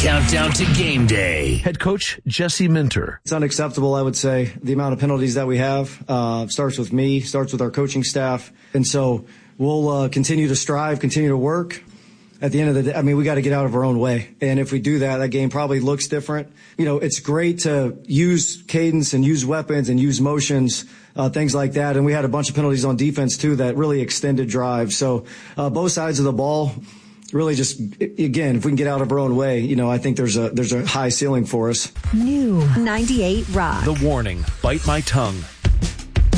countdown to game day. Head coach Jesse Minter. It's unacceptable, I would say, the amount of penalties that we have. Starts with me, starts with our coaching staff. And so we'll continue to strive, continue to work. At the end of the day, I mean, we got to get out of our own way. And if we do that, that game probably looks different. You know, it's great to use cadence and use weapons and use motions, things like that. And we had a bunch of penalties on defense, too, that really extended drives. So both sides of the ball, really just, again, if we can get out of our own way, you know, I think there's a high ceiling for us. New 98 Rock. The Warning, Bite My Tongue.